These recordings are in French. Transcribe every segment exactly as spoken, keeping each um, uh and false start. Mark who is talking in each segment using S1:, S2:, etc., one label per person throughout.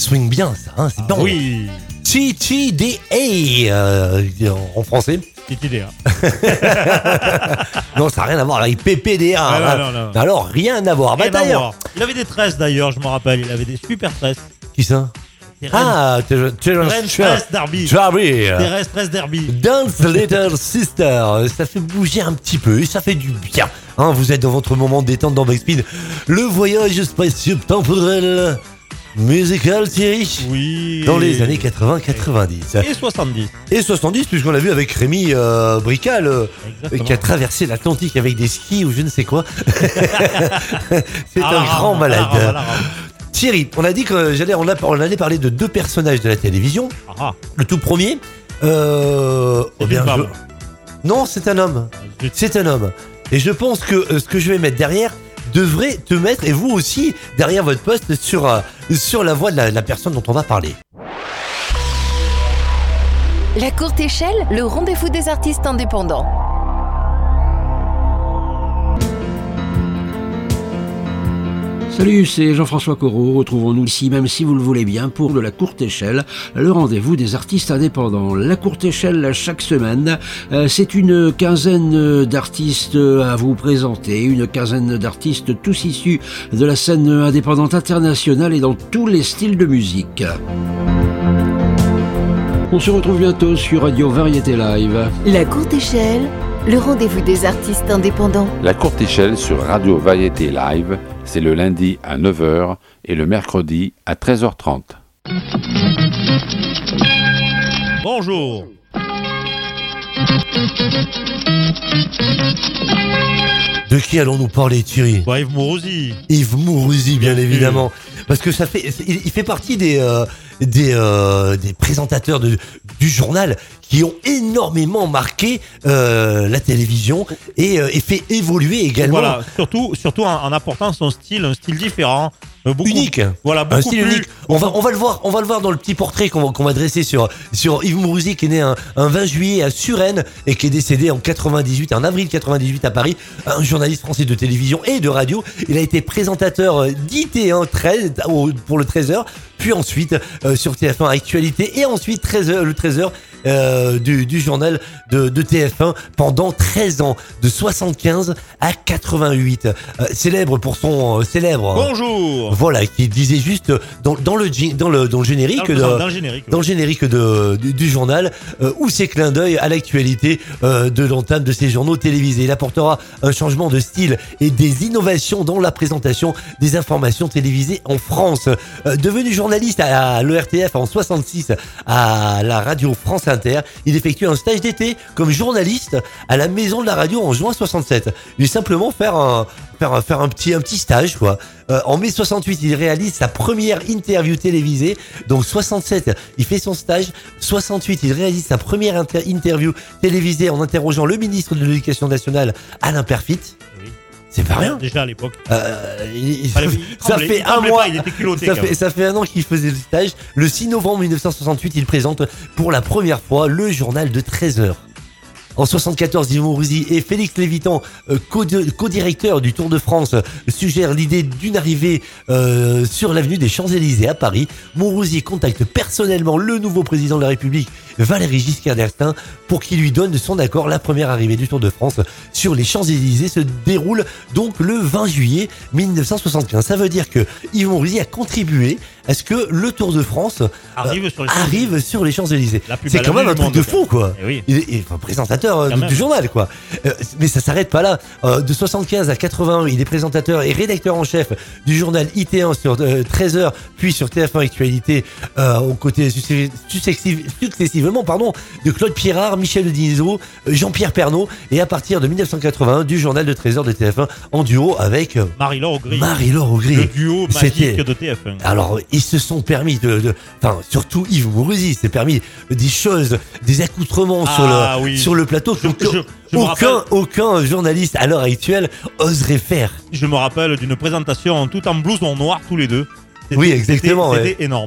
S1: swing bien ça, hein, c'est
S2: Ah,
S1: bon.
S2: oui.
S1: T T D A euh, en français.
S2: T T D A.
S1: Non, ça n'a rien à voir avec P P D A.
S2: Ah,
S1: hein.
S2: non, non, non.
S1: Alors, rien à voir. Bah,
S2: Rien à
S1: d'ailleurs,
S2: voir. Il avait des tresses d'ailleurs, je me rappelle. Il avait des super tresses.
S1: qui ça?
S2: Des
S1: Ah, Terence
S2: Tress Darby.
S1: Darby.
S2: Terence Tress Derby.
S1: Dance Little Sister, ça fait bouger un petit peu et ça fait du bien. Hein, vous êtes dans votre moment de détente dans Backspeed. Le voyage spatio-temporel musical, Thierry.
S2: Oui.
S1: Dans les années quatre-vingts quatre-vingt-dix.
S2: Et soixante-dix.
S1: Et soixante-dix, puisqu'on l'a vu avec Rémi euh, Brical, euh, qui a traversé l'Atlantique avec des skis ou je ne sais quoi. C'est
S2: Ah,
S1: un
S2: la
S1: grand
S2: rame,
S1: malade.
S2: ah, la rame, la rame.
S1: Thierry, on a dit qu'on j'allais, on, a- on allait parler de deux personnages de la télévision.
S2: Ah, ah.
S1: Le tout premier, euh,
S2: C'est
S1: oh bien,
S2: une femme.
S1: je- non, c'est un homme.
S2: Zut.
S1: C'est un homme. Et je pense que euh, ce que je vais mettre derrière devrait te mettre, et vous aussi, derrière votre poste, sur, euh, sur la voix de la, la personne dont on va parler.
S3: La courte échelle, le rendez-vous des artistes indépendants.
S4: Salut, c'est Jean-François Corot. Retrouvons-nous ici, même si vous le voulez bien, pour de la courte échelle, le rendez-vous des artistes indépendants. La courte échelle, chaque semaine, euh, c'est une quinzaine d'artistes à vous présenter, une quinzaine d'artistes tous issus de la scène indépendante internationale et dans tous les styles de musique. On se retrouve bientôt sur Radio Variété Live.
S3: La courte échelle, le rendez-vous des artistes indépendants.
S5: La courte échelle sur Radio Variété Live, c'est le lundi à neuf heures et le mercredi à treize heures trente.
S2: Bonjour.
S1: De qui allons-nous parler, Thierry?
S2: Bah, Yves Mourouzi.
S1: Yves Mourouzi, bien évidemment. Parce que ça fait, il, il fait partie des, euh, des, euh, des présentateurs de, du journal qui ont énormément marqué euh, la télévision et, euh, et fait évoluer également.
S2: Voilà, surtout, surtout en, en apportant son style, un style différent. euh, Beaucoup,
S1: Unique.
S2: Voilà, beaucoup
S1: Un style
S2: plus-
S1: unique. On va, on va le voir, on va le voir dans le petit portrait qu'on va, qu'on va dresser sur, sur Yves Mourouzi, qui est né un, un vingt juillet à Suresnes et qui est décédé en quatre-vingt-dix-huit, en avril quatre-vingt-dix-huit à Paris. Un journaliste français de télévision et de radio. Il a été présentateur d'I T un treize, au- pour le treize heures, puis ensuite euh, sur T F un Actualité et ensuite treize heures, le treize heures euh, du, du journal de, de T F un pendant treize ans, de soixante-quinze à quatre-vingt-huit. Euh, célèbre pour son euh, célèbre.
S2: Bonjour.
S1: Voilà, qui disait juste dans, dans, le, jing- dans, le, dans le générique,
S2: Dans le,
S1: de,
S2: dans le générique.
S1: dans
S2: ouais.
S1: le générique de, du, du journal, euh, où ses clins d'œil à l'actualité euh, de l'entame de ces journaux télévisés. Il apportera un changement de style et des innovations dans la présentation des informations télévisées en France. Euh, devenu journaliste à, à l'E R T F en soixante-six à la radio France Inter, il effectue un stage d'été comme journaliste à la Maison de la Radio en juin soixante-sept. Il est simplement faire un, faire un, faire un petit, un petit stage, quoi. Euh, en mai soixante-huit, il réalise sa première interview télévisée. Donc soixante-sept, il fait son stage. soixante-huit, il réalise sa première inter- interview télévisée en interrogeant le ministre de l'Éducation nationale, Alain Perfit.
S2: Oui.
S1: C'est pas rien.
S2: Déjà à l'époque.
S1: Euh, il- il-
S2: Allez, il
S1: ça
S2: tremblait,
S1: fait
S2: il
S1: un
S2: tremblait
S1: mois.
S2: pas, il était culotté,
S1: Ça
S2: quand
S1: fait,
S2: même.
S1: ça fait un an qu'il faisait le stage. Le six novembre mille neuf cent soixante-huit, il présente pour la première fois le journal de treize heures. En soixante-quatorze, Yves Mourouzi et Félix Lévitan, euh, co- co-directeur du Tour de France, euh, suggèrent l'idée d'une arrivée euh, sur l'avenue des Champs-Élysées à Paris. Mourouzi contacte personnellement le nouveau président de la République, Valéry Giscard d'Estaing, pour qu'il lui donne son accord. La première arrivée du Tour de France sur les Champs-Élysées se déroule donc le vingt juillet mille neuf cent soixante-quinze. Ça veut dire que Yves Mourouzi a contribué à ce que le Tour de France euh,
S2: Arrive sur les
S1: arrive sur les Champs-Élysées.
S2: La plus
S1: C'est
S2: belle
S1: quand même
S2: avenue
S1: un
S2: du
S1: truc de
S2: monde.
S1: fou, quoi.
S2: Eh oui.
S1: Il est, il est un présentateur euh,
S2: Quand
S1: du,
S2: même.
S1: du journal, quoi. Euh, mais ça s'arrête pas là. Euh, de soixante-quinze à quatre-vingt-un, il est présentateur et rédacteur en chef du journal I T un sur euh, treize heures, puis sur T F un Actualité, euh, aux côtés successiv- successiv- successivement pardon, de Claude Pierrard, Michel Denisot, euh, Jean-Pierre Pernaut, et à partir de mille neuf cent quatre-vingt-un, du journal de treize heures de T F un en duo avec euh,
S2: Marie-Laure Augry.
S1: Marie-Laure Augry.
S2: Le duo
S1: C'était-
S2: magique de T F un.
S1: Alors, ils se sont permis de, de- enfin, surtout Yves Mourouzi s'est permis des choses, des accoutrements sur
S2: Ah,
S1: le,
S2: oui.
S1: sur le plateau
S2: Je-
S1: qu'aucun-
S2: je- je me
S1: aucun,
S2: rappelle.
S1: aucun journaliste à l'heure actuelle oserait faire.
S2: Je me rappelle d'une présentation tout en blouson noir tous les deux. C'était-
S1: Oui, exactement,
S2: C'était
S1: ouais.
S2: c'était énorme.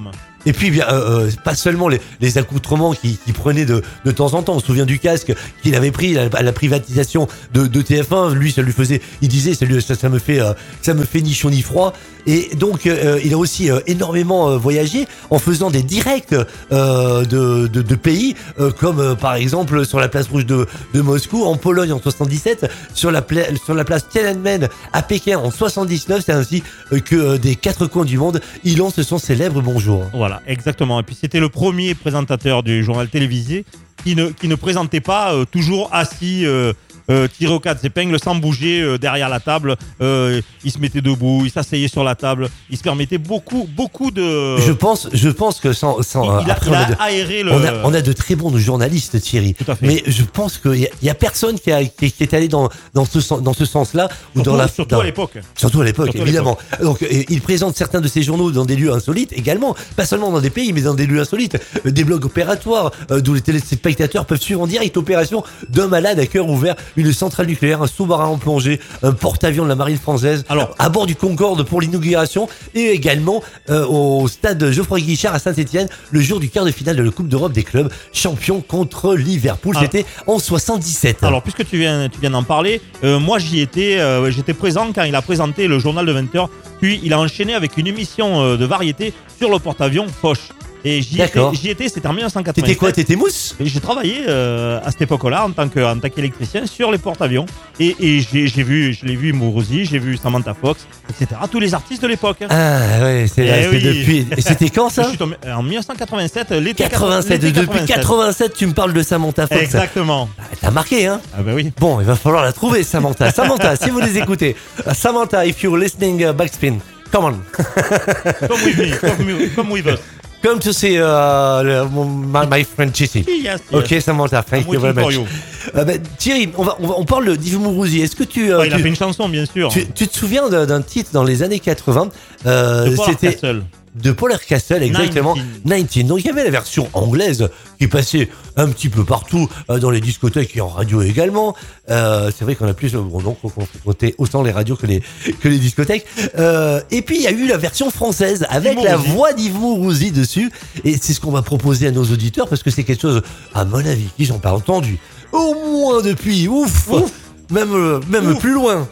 S1: Et puis, bien, euh, pas seulement les, les accoutrements qu'il qui prenait de, de temps en temps. On se souvient du casque qu'il avait pris à la, à la privatisation de, de T F un. Lui, ça lui faisait, il disait, ça, lui, ça, ça me fait, euh, ça me fait ni chaud ni froid. Et donc, euh, il a aussi euh, énormément euh, voyagé en faisant des directs euh, de, de, de pays, euh, comme euh, par exemple sur la place rouge de, de Moscou, en Pologne en soixante-dix-sept, sur la, pla- sur la place Tiananmen à Pékin en soixante-dix-neuf. C'est ainsi euh, que euh, des quatre coins du monde, il lance son célèbre bonjour.
S2: Voilà, exactement. Et puis c'était le premier présentateur du journal télévisé qui ne, qui ne présentait pas euh, toujours assis, euh, euh, tiré aux quatre épingles, sans bouger euh, derrière la table. Euh, il se mettait debout, il s'asseyait sur la table. Il se permettait beaucoup, beaucoup de...
S1: Je pense, je pense que sans... sans
S2: il, il a,
S1: après,
S2: il
S1: on, a
S2: a
S1: de,
S2: aéré le...
S1: on, a, on a de très bons journalistes, Thierry.
S2: Tout à fait.
S1: Mais je pense qu'il y, y a personne qui, a, qui, qui est allé dans, dans ce, sens- dans ce sens-là. Ou
S2: Surtout,
S1: dans la,
S2: surtout
S1: dans-
S2: à l'époque.
S1: Surtout à l'époque,
S2: Surtout à
S1: évidemment. Donc, et, il présente certains de ses journaux dans des lieux insolites également. Pas seulement dans des pays, mais dans des lieux insolites. Euh, Des blogs opératoires, euh, d'où les téléspectateurs peuvent suivre en direct l'opération d'un malade à cœur ouvert, une centrale nucléaire, un sous-marin en plongée, un porte-avions de la marine française,
S2: Alors,
S1: à bord du Concorde pour l'inauguration, et également euh, au stade Geoffroy Guichard à Saint-Etienne, le jour du quart de finale de la Coupe d'Europe des clubs, champion contre Liverpool.
S2: Ah.
S1: C'était en soixante-dix-sept.
S2: Alors, puisque tu viens, tu viens d'en parler, euh, moi j'y étais, euh, j'étais présent quand il a présenté le journal de vingt heures, puis il a enchaîné avec une émission euh, de variété sur le porte-avions Foch. Et j'y étais,
S1: D'accord.
S2: j'y étais, c'était en dix-neuf cent quatre-vingt-sept.
S1: T'étais quoi? T'étais mousse?
S2: Et j'ai travaillé euh, à cette époque-là en tant que en tant qu'électricien sur les porte-avions. Et, et j'ai, j'ai vu, je l'ai vu Mourouzi, j'ai vu Samantha Fox, et cetera. Tous les artistes de l'époque.
S1: Ah ouais, c'est,
S2: Eh
S1: c'est
S2: oui.
S1: depuis. Et c'était quand
S2: Je
S1: ça?
S2: suis tombé en dix-neuf cent quatre-vingt-sept, l'été
S1: quatre-vingt-sept.
S2: l'été
S1: Depuis quatre-vingt-sept, tu me parles de Samantha Fox.
S2: Exactement.
S1: Ah, t'as marqué, hein?
S2: Ah bah oui.
S1: Bon, il va falloir la trouver, Samantha. Samantha, si vous les écoutez. Uh, Samantha, if you're listening, uh, Backspin, come on.
S2: Come with me, come, with- come with us.
S1: Come to see uh, my, my friend Chissy.
S2: Yes, yes.
S1: Ok, Samantha, thank
S2: I'm
S1: you very
S2: waiting
S1: much.
S2: for you.
S1: Euh, bah, Thierry, on, va, on, va- on parle de d'Yves Mourouzi. Est-ce que tu, euh,
S2: Ouais, il a
S1: tu,
S2: fait une chanson, bien sûr.
S1: tu, tu te souviens d'un, d'un titre dans les années quatre-vingts? euh,
S2: De Paul
S1: C'était
S2: Castle.
S1: de Paul Castle, exactement. dix-neuf. Donc il y avait la version anglaise qui passait un petit peu partout euh, dans les discothèques et en radio également. Euh, c'est vrai qu'on a plus, bon, donc on comptait autant les radios que les que les discothèques. Euh, et puis il y a eu la version française avec
S2: Yves
S1: la
S2: Mourouzi.
S1: voix d'Yves Mourouzi dessus. Et c'est ce qu'on va proposer à nos auditeurs parce que c'est quelque chose, à mon avis, qu'ils n'ont pas entendu. Au moins depuis, ouf, même euh, même
S2: Ouf.
S1: plus loin.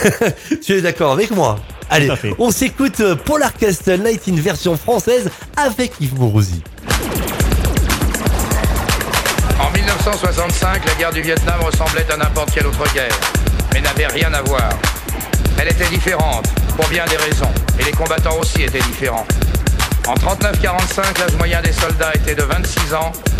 S1: Tu es d'accord avec moi? Allez,
S2: Tout à fait.
S1: on s'écoute euh, Paul Castle, dix-neuf version française avec Yves Mourouzi.
S6: En mille neuf cent soixante-cinq, la guerre du Vietnam ressemblait à n'importe quelle autre guerre, mais n'avait rien à voir. Elle était différente, pour bien des raisons, et les combattants aussi étaient différents. En trente-neuf quarante-cinq, l'âge moyen des soldats était de vingt-six ans,